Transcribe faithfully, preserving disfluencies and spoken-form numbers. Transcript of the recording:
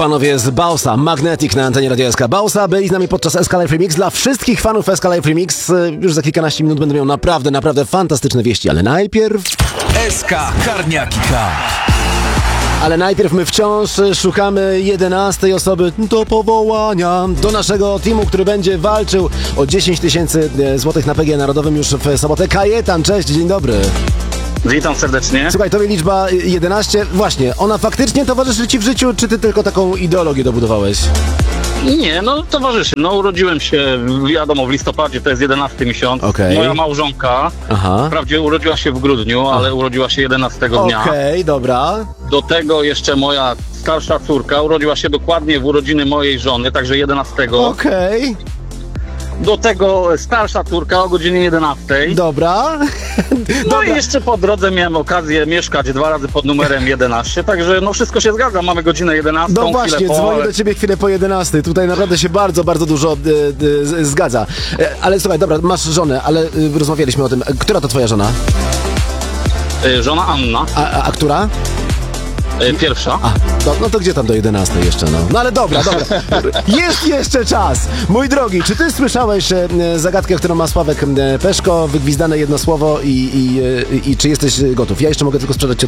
panowie z Bausa, Magnetic na antenie Radio S K. Bausa byli z nami podczas S K Live Remix. Dla wszystkich fanów S K Live Remix już za kilkanaście minut będą miał naprawdę, naprawdę fantastyczne wieści, ale najpierw... S K Karniaki K. Ale najpierw my wciąż szukamy jedenastej osoby do powołania do naszego teamu, który będzie walczył o dziesięć tysięcy złotych na P G Narodowym już w sobotę. Kajetan, cześć, dzień dobry. Witam serdecznie. Słuchaj, tobie liczba jedenaście, właśnie, ona faktycznie towarzyszy ci w życiu, czy ty tylko taką ideologię dobudowałeś? Nie, no towarzyszy. No urodziłem się, wiadomo, w listopadzie, to jest jedenasty miesiąc. Okay. Moja małżonka, Aha. wprawdzie urodziła się w grudniu, ale Aha. urodziła się jedenastego dnia. Okej, okay, dobra. Do tego jeszcze moja starsza córka urodziła się dokładnie w urodziny mojej żony, także jedenastego. Okej. Okay. Do tego starsza córka o godzinie jedenastej. Dobra. No Dobra. i jeszcze po drodze miałem okazję mieszkać dwa razy pod numerem jedenaście, także no wszystko się zgadza, mamy godzinę jedenastą. No właśnie, po, dzwonię ale... do ciebie chwilę po jedenastej, tutaj naprawdę się bardzo, bardzo dużo y, y, zgadza. E, ale słuchaj, dobra, masz żonę, ale y, rozmawialiśmy o tym. Która to twoja żona? Y, żona Anna. A, a, a która? Pierwsza. A, no, no to gdzie tam do jedenastej jeszcze, no? No ale dobra, dobra. Jest jeszcze czas. Mój drogi, czy ty słyszałeś e, zagadkę, którą ma Sławek e, Peszko, wygwizdane jedno słowo i, i, e, i czy jesteś gotów? Ja jeszcze mogę tylko sprzedać ci